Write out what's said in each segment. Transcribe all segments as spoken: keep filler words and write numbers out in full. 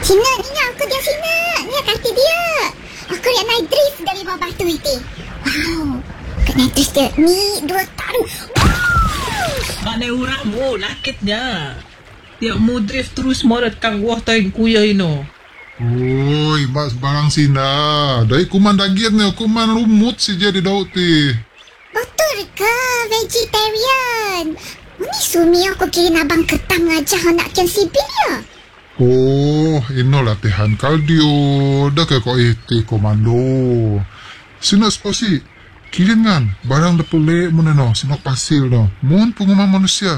Sina, Nina, aku dia Sina. Ni kaki dia. Aku lihat naik drift dari bawah batu itu. Wow. Kena drift dia. Ni dua taru. Mana urangmu nakitnya. Tiap mu drift terus morat kang wah taing kuya ino. Oi, mas barang Sina. Dari kuman daging ni, kuman rumut si jadi daun ti. Betul ke vegetarian? Ini sumi aku kira abang ketang aja nak kian sipil ya. Oh, ino latihan kardio. Dah ke kau iti komando. Sina spasi. Kirin kan, barang dah pelek mana no, sinok pasir no. Mohon pengumuman manusia.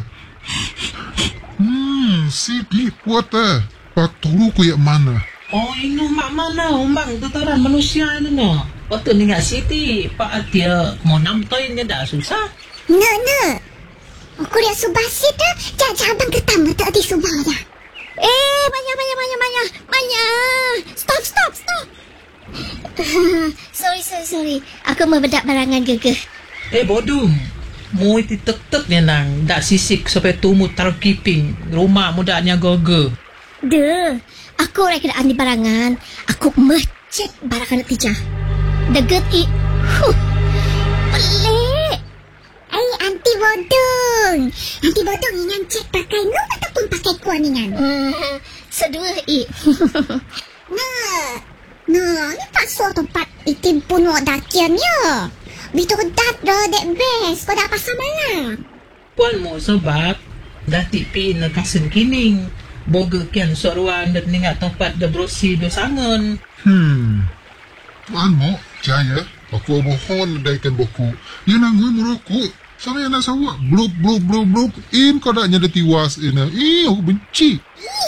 Hmm, si di puat eh. Pak tolu ku yak mana? Oh, ino mak mana umbang tataran manusia ini no. Waktu ni ngak siti, pak dia mau namtoin dia dah susah. No, no. Aku lihat subasi dah. Jangan abang ketang tak di subah dah. Eh, banyak, banyak, banyak, banyak. Banyak. Stop, stop, stop. sorry, sorry, sorry. Aku membedak barangan gegeh. Eh, bodoh. Mu iti tek-tek ni nang. Dak sisik sampai tumut taruh keeping. Rumah mudahnya goge. Duh. Aku nak kena andi barangan. Aku mecet barangan tijah. Deget i. Huh. Pelik. Eh, anti bodong. Anti bodong ingan cek pakai nu ataupun pakai kuan ingan? Hmm, sedua i. Nah. Nah, ni tak suatu tempat itim punuh dakiannya. Bitu dat dah dek best. Kau dah pasal mana? Puan mo sebab dati pi na kasen kining. Boga kian soruan dan ningat tempat da brosi do sangon. Hmm. Tuan mo, jaya. Aku mohon daikan buku. Ia nanggung merokok. Sama yang nak sawak. Blub, blub, blub, blub. In kau dah nyada tiwas ini. Eh, aku benci.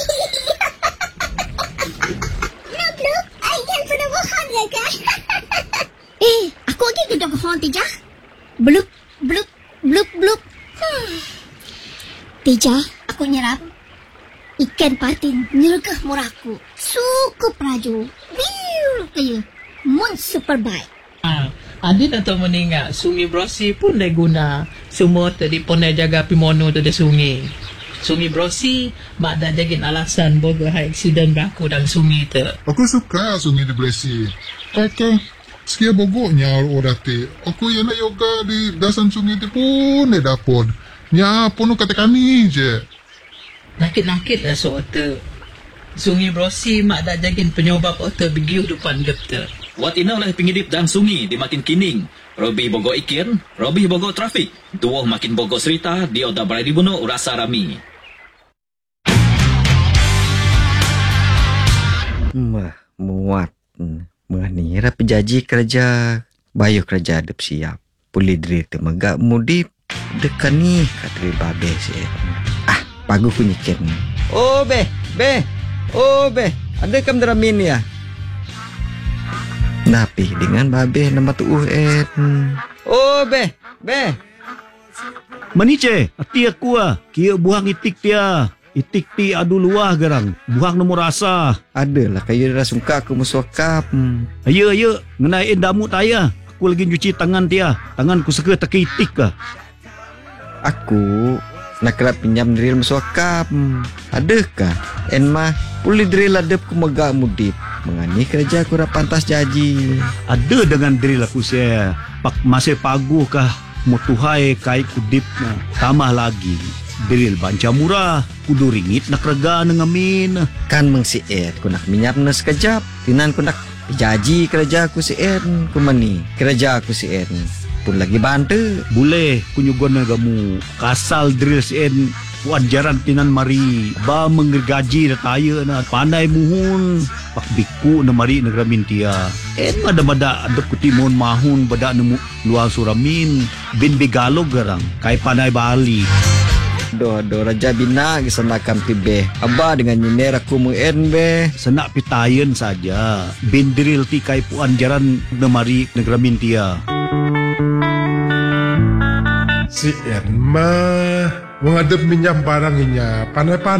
Blub, blub. Ayah sudah bohong ya kan? Eh, aku lagi sudah bohong Tijah. Blub, blub, blub, blub. Hmm. Tijah, aku nyerap. Ikan patin nyergah murahku. Suku praju. Biu kaya. Mun super bike. Ah, adi nak tahu meninggal. Sungai Brosi pun dah guna. Semua tadi pun dah jaga pimono tu dah sungai. Sungai Brosi, mak dah jagin alasan boga hai aksiden berlaku dalam sungai tu. Aku suka sungai di Blesi. Kata, sekian bogoknya orang ti. Aku yang nak yoga di dasan sungai tu pun dah dapur. Nya pun kata kami je. Nakit-nakit lah soal tu. Sungai Brosi, mak dah jagin penyobab otak begiu depan gepta. Wat ina oleh pengidip dan sungi di makin kining. Robi bogo ikir, Robi bogo trafik. Dua makin bogo serita, dia dah berada di bunuh rasa rami. Mah, muat. Mah ni, rapi janji kerja. Bayu kerja adep siap. Pulih diri temegak mudip. Dekan ni, kata babe si. Ah, pagu kunyikin. Oh, be, be. Oh, be. Ada kam deramin ya? Napi dengan babe nama tuuh et. Oh, be, be. Manice, ati aku ah. Kia buang itik dia. Itik ti adu luah garang. Buang nomor rasa. Adalah kayu dah sungka aku musuakap. Hmm. Ayo, ayo. Ngenain damu taya. Aku lagi cuci tangan dia. Tangan ku suka tak itik kah. Aku nak kerap pinjam drill musuakap. Hmm. Adakah? En mah pulih drill adep ku megak mudip. Mengani kerja aku dah pantas jaji. Ada dengan drill aku saya. Pak masih paguh kah mutuhai kai kudip na. Tambah lagi. Drill banca murah. Kudu ringit nak rega nengamin. Kan mengsiet ku nak minyap na sekejap. Tinan ku nak jaji kerja aku siet. Kumani kerja aku siet. Pun lagi bantu. Boleh kunyugon na gamu. Kasal drill sien. Puan jaran tinan mari ba menggergaji dataya na pandai muhun pak biku na mari negramin tia en mada-mada adep kuti mohon mahun bada nemu luar suramin bin begalog garang kai pandai bali doh doh raja bina gisanakam tibe aba dengan nyiner aku muen be senak pitayen saja bin drill ti kai puan jaran na mari negramin tia Si Emma menghadap minyak barangnya pandai-pandai.